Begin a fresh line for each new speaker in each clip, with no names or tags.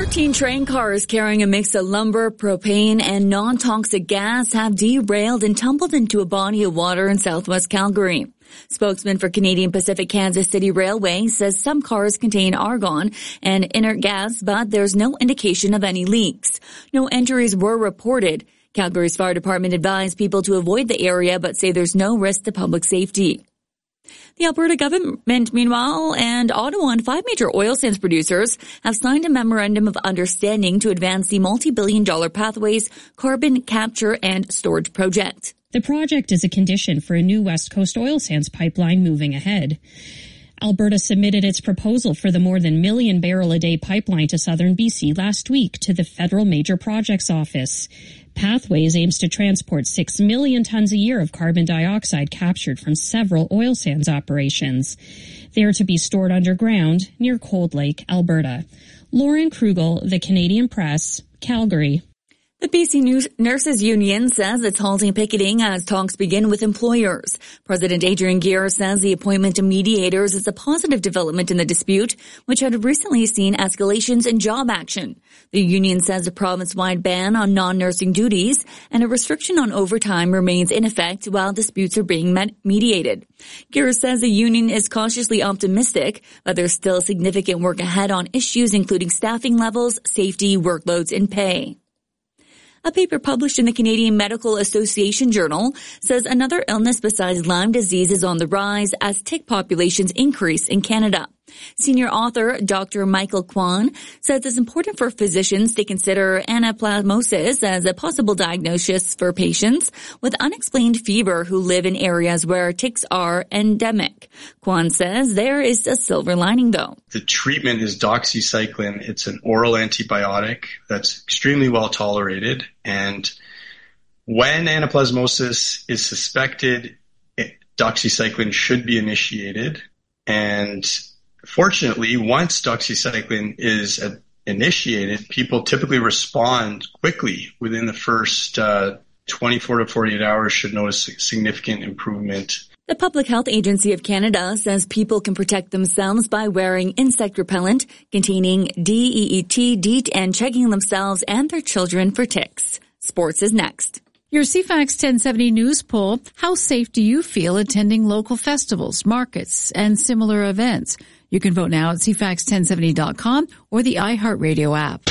13 train cars carrying a mix of lumber, propane, and non-toxic gas have derailed and tumbled into a body of water in southwest Calgary. Spokesman for Canadian Pacific Kansas City Railway says some cars contain argon and inert gas, but there's no indication of any leaks. No injuries were reported. Calgary's fire department advised people to avoid the area, but say there's no risk to public safety. The Alberta government, meanwhile, and Ottawa and 5 major oil sands producers have signed a memorandum of understanding to advance the multi-billion-dollar Pathways carbon capture and storage project.
The project is a condition for a new West Coast oil sands pipeline moving ahead. Alberta submitted its proposal for the more than 1 million barrel a day pipeline to southern BC last week to the Federal Major Projects Office. Pathways aims to transport 6 million tons a year of carbon dioxide captured from several oil sands operations. They are to be stored underground near Cold Lake, Alberta. Lauren Krugel, The Canadian Press, Calgary.
The BC Nurses Union says it's halting picketing as talks begin with employers. President Adrian Gear says the appointment of mediators is a positive development in the dispute, which had recently seen escalations in job action. The union says a province-wide ban on non-nursing duties and a restriction on overtime remains in effect while disputes are being mediated. Gear says the union is cautiously optimistic, but there's still significant work ahead on issues including staffing levels, safety, workloads, and pay. A paper published in the Canadian Medical Association Journal says another illness besides Lyme disease is on the rise as tick populations increase in Canada. Senior author Dr. Michael Kwan says it's important for physicians to consider anaplasmosis as a possible diagnosis for patients with unexplained fever who live in areas where ticks are endemic. Kwan says there is a silver lining, though.
The treatment is doxycycline. It's an oral antibiotic that's extremely well tolerated. And when anaplasmosis is suspected, doxycycline should be initiated. And fortunately, once doxycycline is initiated, people typically respond quickly. Within the first 24 to 48 hours should notice significant improvement.
The Public Health Agency of Canada says people can protect themselves by wearing insect repellent containing DEET, DEET, and checking themselves and their children for ticks. Sports is next.
Your CFAX 1070 News poll, how safe do you feel attending local festivals, markets, and similar events? You can vote now at CFAX1070.com or the iHeartRadio app.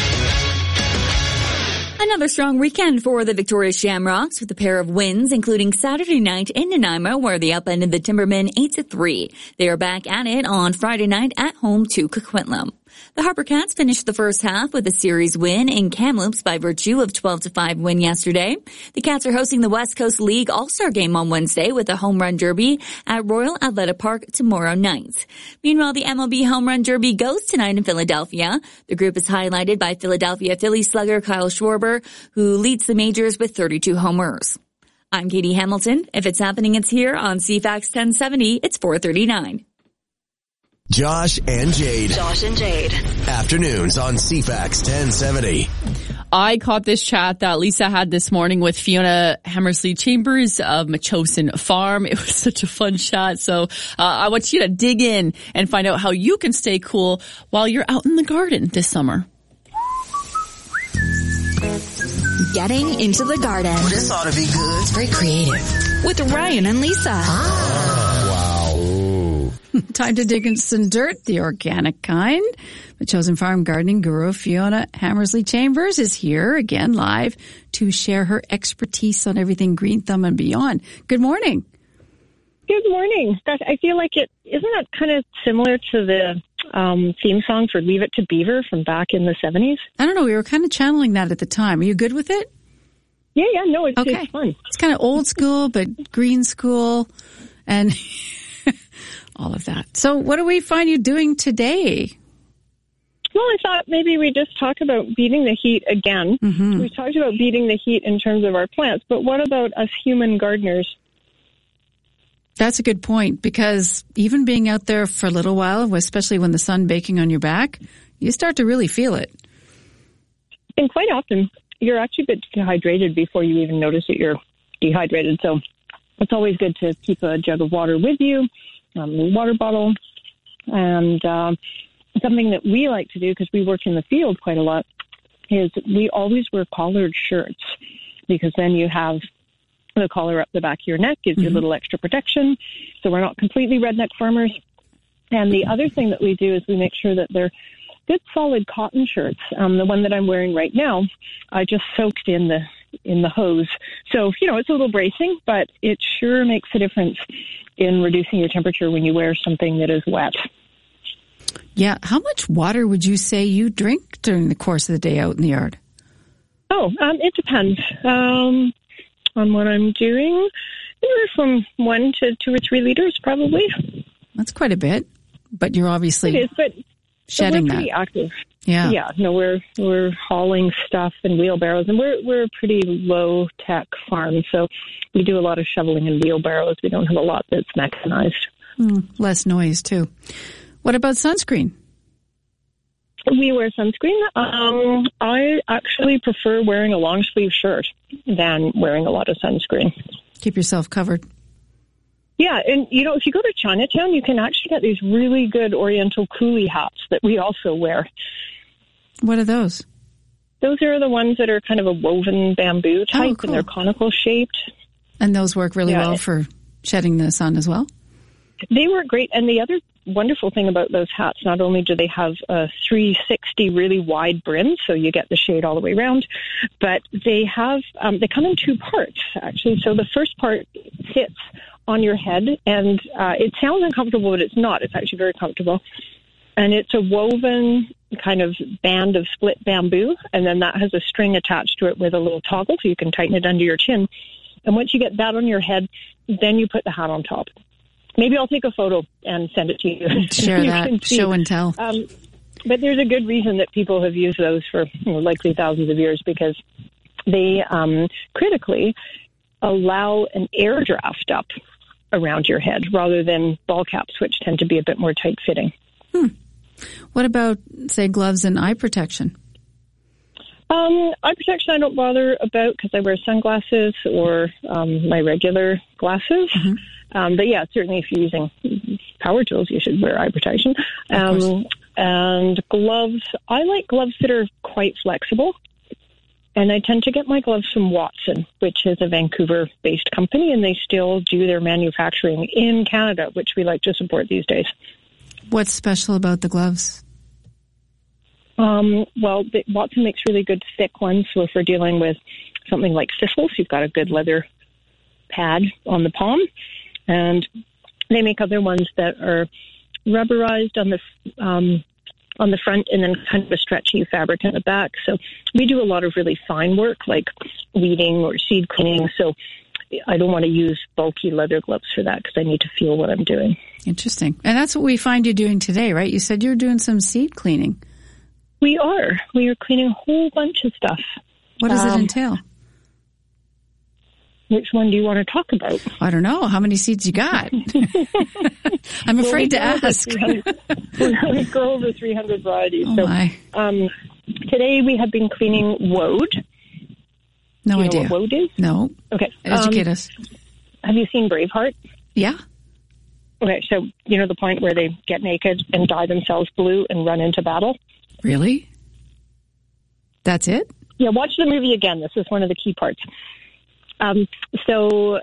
Another strong weekend for the Victoria Shamrocks with a pair of wins, including Saturday night in Nanaimo, where they upended the Timbermen 8-3. They are back at it on Friday night at home to Coquitlam. The Harper Cats finished the first half with a series win in Kamloops by virtue of 12-5 win yesterday. The Cats are hosting the West Coast League All-Star Game on Wednesday with a home run derby at Royal Athletic Park tomorrow night. Meanwhile, the MLB Home Run Derby goes tonight in Philadelphia. The group is highlighted by Philadelphia Phillies slugger Kyle Schwarber, who leads the majors with 32 homers. I'm Katie Hamilton. If it's happening, it's here on CFAX 1070. It's 4:39.
Josh and Jade.
Josh and Jade.
Afternoons on CFAX 1070.
I caught this chat that Lisa had this morning with Fiona Hammersley Chambers of Machosen Farm. It was such a fun chat. So I want you to dig in and find out how you can stay cool while you're out in the garden this summer.
Getting into the garden.
Well, this ought to be good.
It's very creative. With Ryan and Lisa.
Wow.
Time to dig into some dirt, the organic kind. The Chosen Farm gardening guru Fiona Hammersley Chambers is here again live to share her expertise on everything green thumb and beyond. Good morning.
Good morning. Gosh, I feel like isn't that kind of similar to the theme song for Leave It to Beaver from back in the 70s?
I don't know. We were kind of channeling that at the time. Are you good with it?
Yeah, no, it's fun.
It's kind of old school, but green school and all of that. So what do we find you doing today?
Well, I thought maybe we just talk about beating the heat again.
Mm-hmm.
We talked about beating the heat in terms of our plants, but what about us human gardeners?
That's a good point, because even being out there for a little while, especially when the sun baking on your back, you start to really feel it.
And quite often, you're actually a bit dehydrated before you even notice that you're dehydrated. So it's always good to keep a jug of water with you, a water bottle, and something that we like to do because we work in the field quite a lot is we always wear collared shirts, because then you have the collar up the back of your neck, gives you a little extra protection. So we're not completely redneck farmers. And the other thing that we do is we make sure that they're good solid cotton shirts. The one that I'm wearing right now, I just soaked in the hose. So, it's a little bracing, but it sure makes a difference in reducing your temperature when you wear something that is wet.
Yeah. How much water would you say you drink during the course of the day out in the yard?
Oh, it depends on what I'm doing. Anywhere from 1 to 2 or 3 liters, probably.
That's quite a bit, but you're obviously
it is, but
shedding
we're pretty
that.
active.
Yeah.
Yeah. No, we're hauling stuff in wheelbarrows, and we're a pretty low tech farm, so we do a lot of shoveling in wheelbarrows. We don't have a lot that's mechanized.
Less noise too. What about sunscreen?
We wear sunscreen. I actually prefer wearing a long sleeve shirt than wearing a lot of sunscreen.
Keep yourself covered.
Yeah, and if you go to Chinatown, you can actually get these really good Oriental coolie hats that we also wear.
What are those?
Those are the ones that are kind of a woven bamboo type,
cool.
and they're conical shaped.
And those work really well for shedding the sun as well?
They work great. And the other wonderful thing about those hats, not only do they have a 360 really wide brim, so you get the shade all the way around, but they have they come in 2 parts, actually. So the first part sits on your head, and it sounds uncomfortable, but it's not. It's actually very comfortable. And it's a woven kind of band of split bamboo, and then that has a string attached to it with a little toggle, so you can tighten it under your chin. And once you get that on your head, then you put the hat on top. Maybe I'll take a photo and send it to you.
Share that, show and tell.
But there's a good reason that people have used those for likely thousands of years, because they critically allow an air draft up around your head rather than ball caps, which tend to be a bit more tight-fitting.
What about, say, gloves and eye protection?
Eye protection I don't bother about because I wear sunglasses or my regular glasses. But yeah, certainly if you're using power tools, you should wear eye protection. And gloves, I like gloves that are quite flexible. And I tend to get my gloves from Watson, which is a Vancouver-based company, and they still do their manufacturing in Canada, which we like to support these days.
What's special about the gloves?
Watson makes really good thick ones. So if we're dealing with something like thistles, you've got a good leather pad on the palm. And they make other ones that are rubberized on the front and then kind of a stretchy fabric in the back. So we do a lot of really fine work like weeding or seed cleaning. So I don't want to use bulky leather gloves for that because I need to feel what I'm doing.
Interesting. And that's what we find you doing today, right? You said you were doing some seed cleaning.
We are. We are cleaning a whole bunch of stuff.
What does it entail?
Which one do you want to talk about?
I don't know. How many seeds you got? I'm afraid to ask.
We grow over 300 varieties.
Oh, my.
Today we have been cleaning woad.
No idea.
Do you know what woad is?
No.
Okay.
Educate us.
Have you seen Braveheart?
Yeah.
Okay, so you know the point where they get naked and dye themselves blue and run into battle?
Really? That's it?
Yeah, watch the movie again. This is one of the key parts. To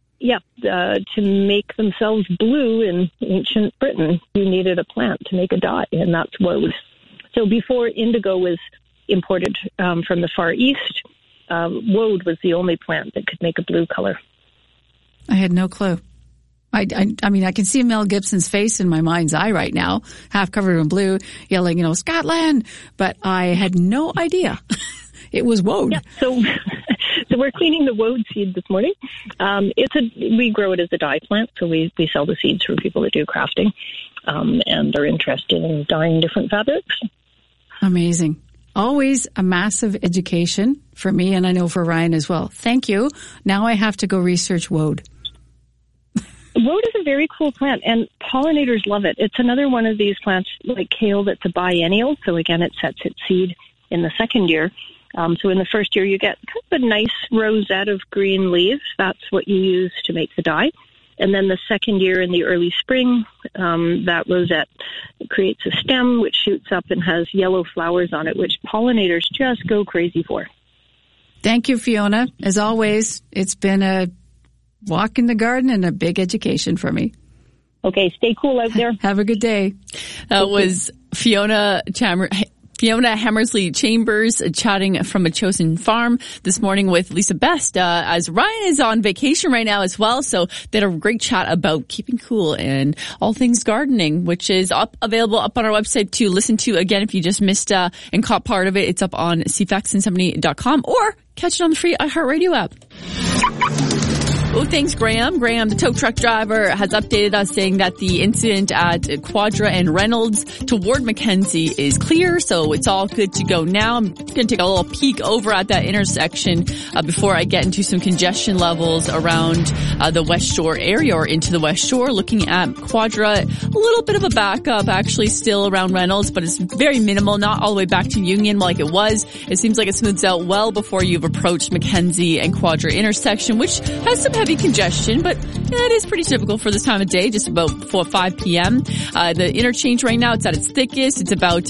make themselves blue in ancient Britain, you needed a plant to make a dye, and that's woad. So before indigo was imported from the Far East, woad was the only plant that could make a blue color.
I had no clue. I mean, I can see Mel Gibson's face in my mind's eye right now, half covered in blue, yelling, Scotland. But I had no idea it was woad.
Yeah, so we're cleaning the woad seed this morning. We grow it as a dye plant, so we sell the seeds for people that do crafting and are interested in dyeing different fabrics.
Amazing. Always a massive education for me, and I know for Ryan as well. Thank you. Now I have to go research woad.
Woad is a very cool plant, and pollinators love it. It's another one of these plants like kale that's a biennial. So again, it sets its seed in the second year. So in the first year, you get kind of a nice rosette of green leaves. That's what you use to make the dye. And then the second year in the early spring, that rosette creates a stem which shoots up and has yellow flowers on it, which pollinators just go crazy for.
Thank you, Fiona. As always, it's been a walk in the garden and a big education for me.
Okay, stay cool out there.
Have a good day.
That was Fiona Hammersley Chambers chatting from Metchosin Farm this morning with Lisa Best, as Ryan is on vacation right now as well. So they had a great chat about keeping cool and all things gardening, which is available up on our website to listen to. Again, if you just missed and caught part of it, it's up on cfax1070.com or catch it on the free iHeartRadio app. Oh, thanks, Graham. Graham, the tow truck driver, has updated us saying that the incident at Quadra and Reynolds toward Mackenzie is clear, so it's all good to go now. I'm going to take a little peek over at that intersection before I get into some congestion levels around the West Shore area or into the West Shore. Looking at Quadra, a little bit of a backup actually still around Reynolds, but it's very minimal, not all the way back to Union like it was. It seems like it smooths out well before you've approached Mackenzie and Quadra intersection, which has some heavy congestion, but it is pretty typical for this time of day, just about 5 p.m. The interchange right now, it's at its thickest. It's about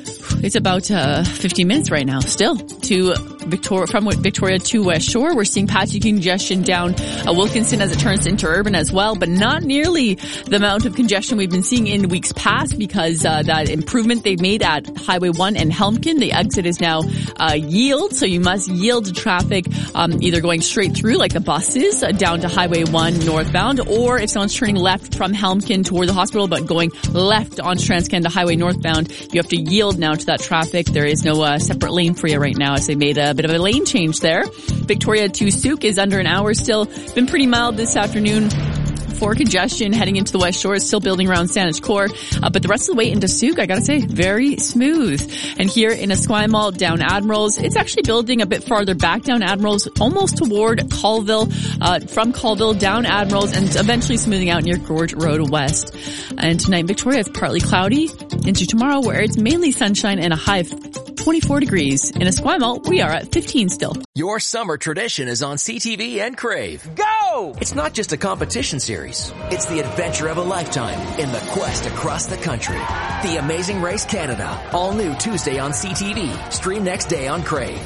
15 minutes right now still to Victoria to West Shore. We're seeing patchy congestion down Wilkinson as it turns into Urban as well, but not nearly the amount of congestion we've been seeing in weeks past because that improvement they've made at Highway 1 and Helmkin, the exit is now yield, so you must yield to traffic either going straight through like the buses down to Highway 1 northbound, or if someone's turning left from Helmkin toward the hospital but going left on TransCanada Highway northbound, you have to yield now to that traffic. There is no separate lane for you right now as they made a bit of a lane change there. Victoria to Souk is under an hour still. Been pretty mild this afternoon. For congestion heading into the West Shore is still building around Saanich Core, but the rest of the way into Souk, I gotta say, very smooth. And here in Esquimalt, down Admirals, it's actually building a bit farther back down Admirals, almost toward Colville, from Colville down Admirals, and eventually smoothing out near Gorge Road West. And tonight in Victoria, it's partly cloudy. Into tomorrow, where it's mainly sunshine and a high of 24 degrees. In Esquimalt, we are at 15 still.
Your summer tradition is on CTV and Crave. Go! It's not just a competition series. It's the adventure of a lifetime in the quest across the country. The Amazing Race Canada. All new Tuesday on CTV. Stream next day on Crave.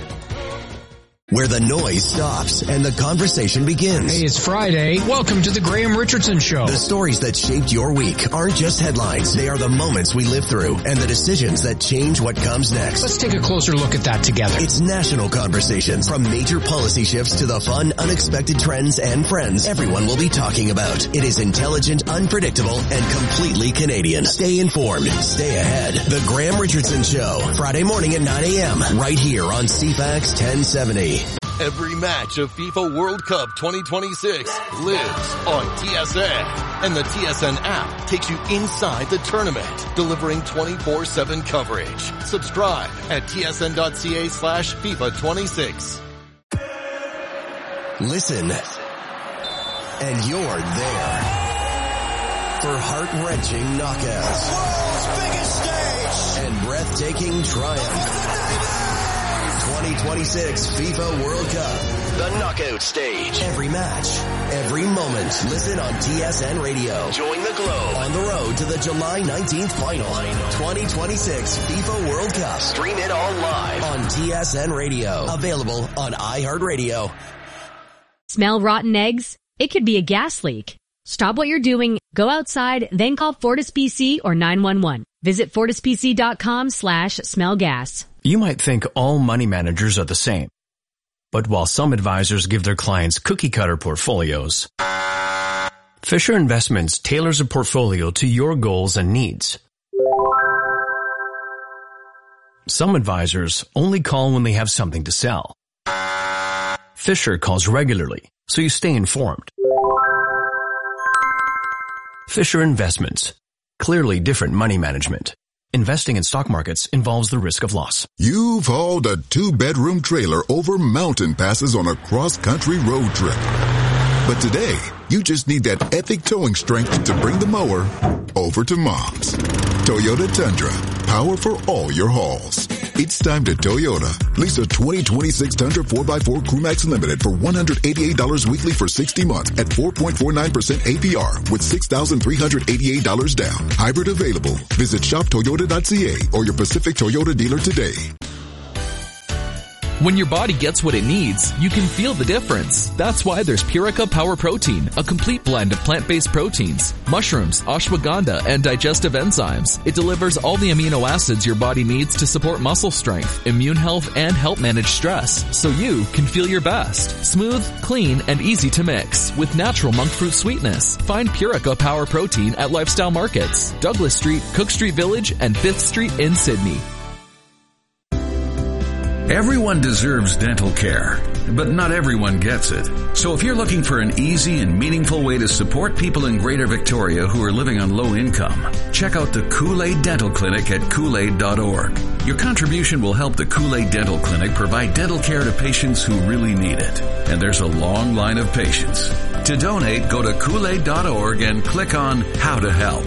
Where the noise stops and the conversation begins.
Hey, it's Friday. Welcome to the Graham Richardson Show.
The stories that shaped your week aren't just headlines. They are the moments we live through and the decisions that change what comes next.
Let's take a closer look at that together.
It's national conversations. From major policy shifts to the fun, unexpected trends and friends everyone will be talking about. It is intelligent, unpredictable, and completely Canadian. Stay informed. Stay ahead. The Graham Richardson Show. Friday morning at 9 a.m. Right here on CFAX 1070.
Every match of FIFA World Cup 2026 lives on TSN. And the TSN app takes you inside the tournament, delivering 24/7 coverage. Subscribe at tsn.ca/FIFA26.
Listen, and you're there for heart-wrenching knockouts. World's biggest stage. And breathtaking triumph. 2026 FIFA World Cup. The knockout stage. Every match, every moment. Listen on TSN Radio. Join the globe on the road to the July 19th final. 2026 FIFA World Cup. Stream it all live on TSN Radio. Available on iHeartRadio.
Smell rotten eggs? It could be a gas leak. Stop what you're doing, go outside, then call Fortis BC or 911. Visit fortispc.com/smellgas.
You might think all money managers are the same. But while some advisors give their clients cookie-cutter portfolios, Fisher Investments tailors a portfolio to your goals and needs. Some advisors only call when they have something to sell. Fisher calls regularly, so you stay informed. Fisher Investments. Clearly different money management. Investing in stock markets involves the risk of loss.
You've hauled a 2-bedroom trailer over mountain passes on a cross-country road trip. But today, you just need that epic towing strength to bring the mower over to Mom's. Toyota Tundra. Power for all your hauls. It's time to Toyota. Lease a 2026 Tundra 4x4 Crewmax Limited for $188 weekly for 60 months at 4.49% APR with $6,388 down. Hybrid available. Visit shoptoyota.ca or your Pacific Toyota dealer today.
When your body gets what it needs, you can feel the difference. That's why there's Purica Power Protein, a complete blend of plant-based proteins, mushrooms, ashwagandha, and digestive enzymes. It delivers all the amino acids your body needs to support muscle strength, immune health, and help manage stress, so you can feel your best. Smooth, clean, and easy to mix with natural monk fruit sweetness. Find Purica Power Protein at Lifestyle Markets, Douglas Street, Cook Street Village, and 5th Street in Sydney.
Everyone deserves dental care, but not everyone gets it. So if you're looking for an easy and meaningful way to support people in Greater Victoria who are living on low income, check out the Kool-Aid Dental Clinic at Kool-Aid.org. Your contribution will help the Kool-Aid Dental Clinic provide dental care to patients who really need it. And there's a long line of patients. To donate, go to Kool-Aid.org and click on How to Help.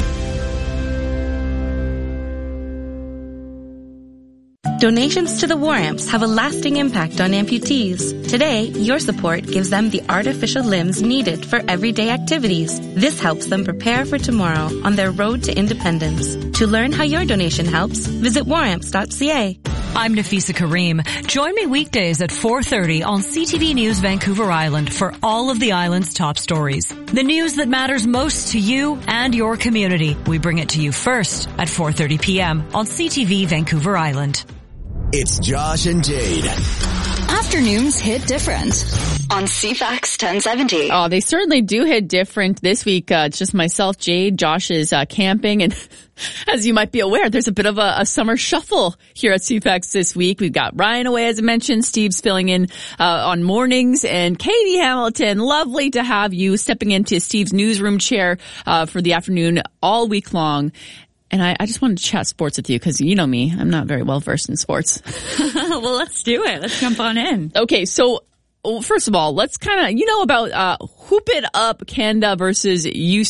Donations to the War Amps have a lasting impact on amputees. Today, your support gives them the artificial limbs needed for everyday activities. This helps them prepare for tomorrow on their road to independence. To learn how your donation helps, visit waramps.ca.
I'm Nafisa Kareem. Join me weekdays at 4:30 on CTV News Vancouver Island for all of the island's top stories. The news that matters most to you and your community. We bring it to you first at 4:30 p.m. on CTV Vancouver Island.
It's Josh and Jade.
Afternoons hit different on CFAX 1070.
Oh, they certainly do hit different this week. It's just myself, Jade. Josh is camping, and as you might be aware, there's a bit of a summer shuffle here at CFAX this week. We've got Ryan away, as I mentioned. Steve's filling in on mornings, and Katie Hamilton, lovely to have you stepping into Steve's newsroom chair for the afternoon all week long. And I just wanted to chat sports with you because you know me. I'm not very well versed in sports.
Well, let's do it. Let's jump on in.
Okay, so first of all, let's kind of, about Hoop It Up Canada versus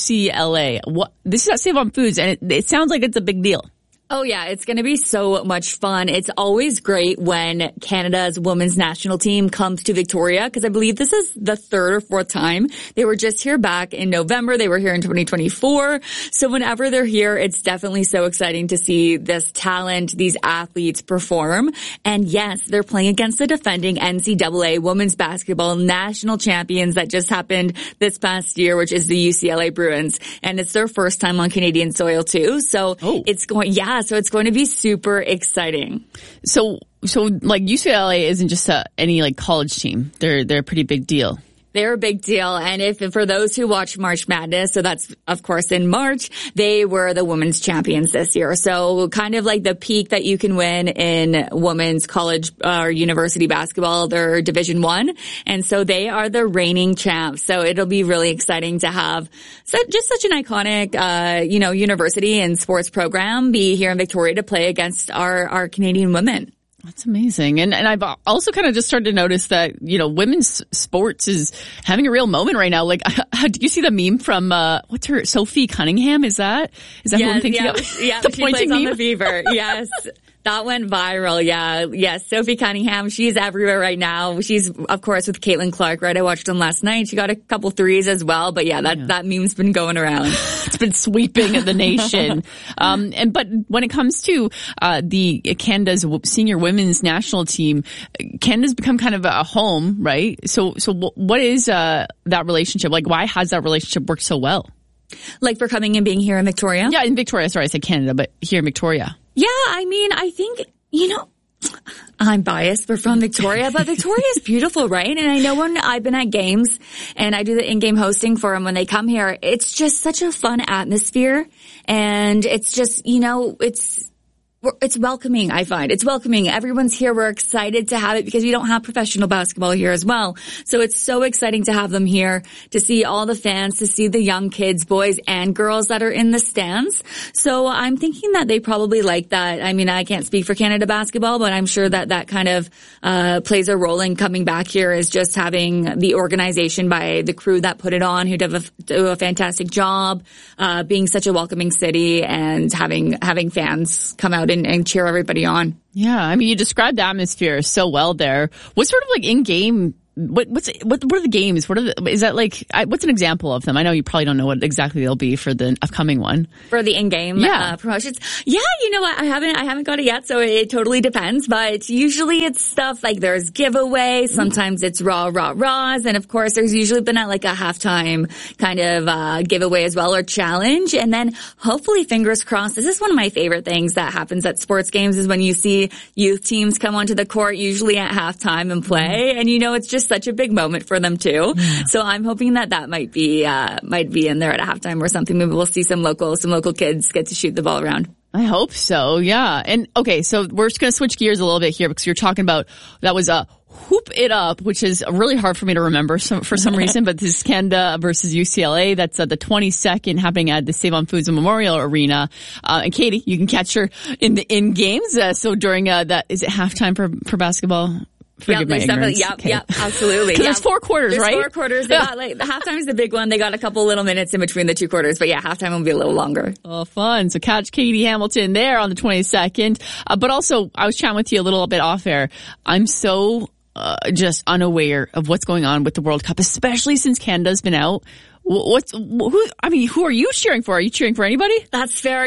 UCLA. This is at Save on Foods, and it sounds like it's a big deal.
Oh, yeah. It's going to be so much fun. It's always great when Canada's women's national team comes to Victoria, because I believe this is the third or fourth time. They were just here back in November. They were here in 2024. So whenever they're here, it's definitely so exciting to see this talent, these athletes perform. And yes, they're playing against the defending NCAA women's basketball national champions that just happened this past year, which is the UCLA Bruins. And it's their first time on Canadian soil too. So it's going to be super exciting.
So like UCLA isn't just any college team. They're a pretty big deal.
They're a big deal. And for those who watch March Madness, so that's of course in March, they were the women's champions this year. So kind of like the peak that you can win in women's college or university basketball, they're Division I. And so they are the reigning champs. So it'll be really exciting to have just such an iconic, university and sports program be here in Victoria to play against our Canadian women.
That's amazing. And I've also kind of just started to notice that, women's sports is having a real moment right now. Like, do you see the meme from, what's her, Sophie Cunningham? Is that who I'm thinking of?
Yeah,
the
she plays on the Beaver. Yes. That went viral, yeah. Yes, Sophie Cunningham, she's everywhere right now. She's, of course, with Caitlin Clark, right? I watched them last night. She got a couple threes as well. But yeah, that meme's been going around.
It's been sweeping the nation. But when it comes to the Canada's senior women's national team, Canada's become kind of a home, right? So what is that relationship? Like, why has that relationship worked so well?
Like for coming and being here in Victoria?
Yeah, in Victoria. Sorry, I said Canada, but here in Victoria.
Yeah, I mean, I think, I'm biased. We're from Victoria, but Victoria is beautiful, right? And I know when I've been at games and I do the in-game hosting for them when they come here, it's just such a fun atmosphere. And it's just, it's welcoming, I find. It's welcoming. Everyone's here. We're excited to have it because we don't have professional basketball here as well. So it's so exciting to have them here, to see all the fans, to see the young kids, boys and girls that are in the stands. So I'm thinking that they probably like that. I mean, I can't speak for Canada basketball, but I'm sure that kind of plays a role in coming back here, is just having the organization by the crew that put it on, who do a fantastic job, being such a welcoming city and having fans come out and cheer everybody on.
Yeah, I mean, you described the atmosphere so well there. What sort of like in-game? What are the games? Is that like? What's an example of them? I know you probably don't know what exactly they'll be for the upcoming one.
For the in-game promotions, I haven't got it yet, so it totally depends. But usually it's stuff like there's giveaways. Sometimes it's raws, and of course there's usually been at like a halftime kind of giveaway as well, or challenge. And then hopefully, fingers crossed, this is one of my favorite things that happens at sports games is when you see youth teams come onto the court, usually at halftime and play, and it's just such a big moment for them too. Yeah. So I'm hoping that might be in there at a halftime or something. Maybe we'll see some local kids get to shoot the ball around.
I hope so. Yeah. And okay, so we're just going to switch gears a little bit here because you're talking about that was a Hoop It Up, which is really hard for me to remember for some reason, but this is Canada versus UCLA. That's the 22nd happening at the Save-On-Foods Memorial Arena. And Katie, you can catch her in games. So during that, is it halftime for basketball? Forgive my ignorance.
Yep, absolutely.
There's 4 quarters, right?
There's 4 quarters. They got the halftime is the big one. They got a couple little minutes in between the 2 quarters, but halftime will be a little longer.
Oh, fun. So catch Katie Hamilton there on the 22nd. But also, I was chatting with you a little bit off air. I'm so just unaware of what's going on with the World Cup, especially since Canada's been out. Who are you cheering for? Are you cheering for anybody?
That's fair.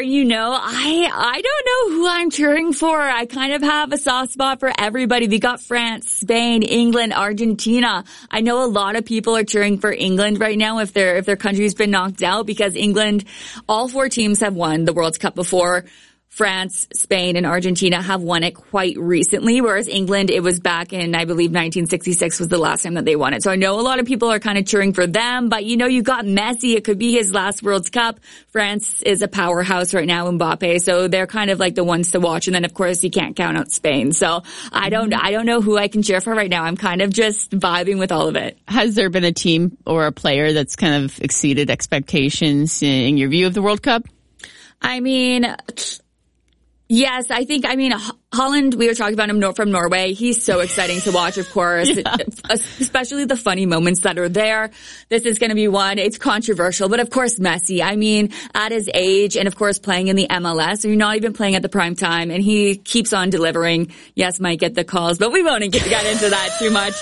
I don't know who I'm cheering for. I kind of have a soft spot for everybody. We got France, Spain, England, Argentina. I know a lot of people are cheering for England right now if their country's been knocked out, because England, all 4 teams have won the World Cup before. France, Spain, and Argentina have won it quite recently, whereas England, it was back in, I believe, 1966 was the last time that they won it. So I know a lot of people are kind of cheering for them, but you got Messi. It could be his last World Cup. France is a powerhouse right now, Mbappe, so they're kind of like the ones to watch. And then, of course, you can't count out Spain. So I don't know who I can cheer for right now. I'm kind of just vibing with all of it.
Has there been a team or a player that's kind of exceeded expectations in your view of the World Cup?
I mean, yes, Holland, we were talking about him from Norway. He's so exciting to watch, of course, especially the funny moments that are there. This is going to be one. It's controversial, but of course, Messi. At his age and of course playing in the MLS, so you're not even playing at the prime time, and he keeps on delivering. Yes, might get the calls, but we won't get into that too much.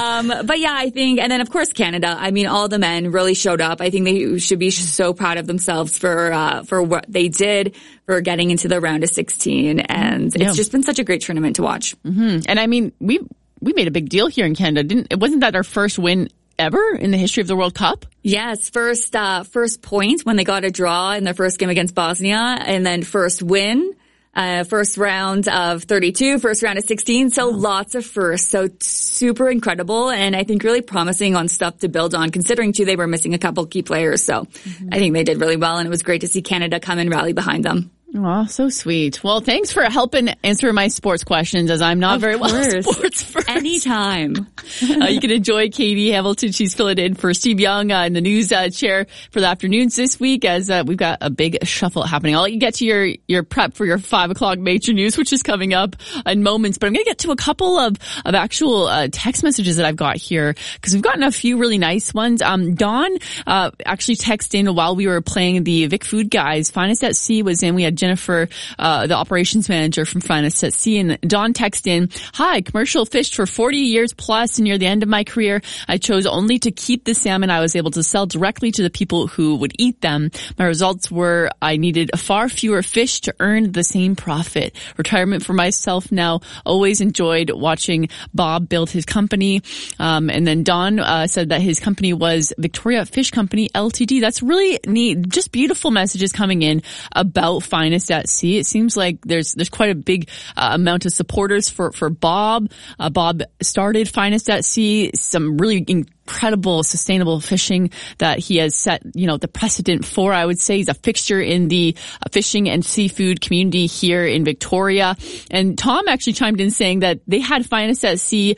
But yeah, I think, and then of course Canada. All the men really showed up. I think they should be so proud of themselves for what they did, for getting into the round of 16, and it's just been such a great tournament to watch.
Mm-hmm. And we made a big deal here in Canada. Wasn't that our first win ever in the history of the World Cup?
Yes, first point when they got a draw in their first game against Bosnia, and then first win. First round of 32, first round of 16. So lots of firsts. So super incredible. And I think really promising on stuff to build on, considering too they were missing a couple key players. So I think they did really well, and it was great to see Canada come and rally behind them.
Oh, so sweet. Well, thanks for helping answer my sports questions, as I'm not very well at sports first.
Anytime.
You can enjoy Katie Hamilton. She's filling in for Steve Young in the news chair for the afternoons this week, as we've got a big shuffle happening. I'll let you get to your prep for your 5 o'clock major news, which is coming up in moments. But I'm going to get to a couple of actual text messages that I've got here, because we've gotten a few really nice ones. Dawn actually texted in while we were playing the Vic Food Guys. Finest at Sea was in. We had Jennifer, the operations manager from Finest at Sea, and Dawn texted in, "Hi, commercial fished for 40 years plus, and near the end of my career, I chose only to keep the salmon I was able to sell directly to the people who would eat them. My results were I needed far fewer fish to earn the same profit. Retirement for myself now. Always enjoyed watching Bob build his company." And then Dawn said that his company was Victoria Fish Company Ltd. That's really neat. Just beautiful messages coming in about Finest at Sea. It seems like there's quite a big amount of supporters for Bob. Bob started Finest at Sea, some really incredible sustainable fishing that he has set, the precedent for. I would say he's a fixture in the fishing and seafood community here in Victoria. And Tom actually chimed in saying that they had Finest at Sea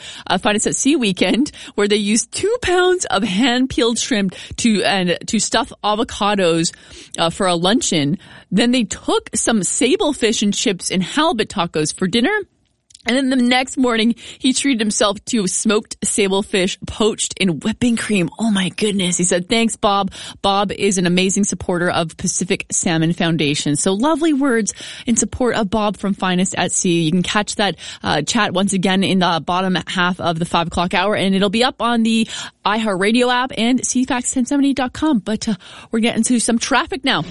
weekend, where they used 2 pounds of hand-peeled shrimp to stuff avocados for a luncheon. Then they took some sable fish and chips and halibut tacos for dinner. And then the next morning, he treated himself to smoked sablefish poached in whipping cream. Oh my goodness. He said, thanks, Bob. Bob is an amazing supporter of Pacific Salmon Foundation. So lovely words in support of Bob from Finest at Sea. You can catch that chat once again in the bottom half of the 5 o'clock hour, and it'll be up on the iHeartRadio app and CFAX1070.com. But we're getting to some traffic now.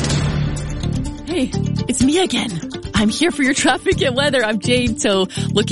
Hey, it's me again. I'm here for your traffic and weather. I'm Jade. So looking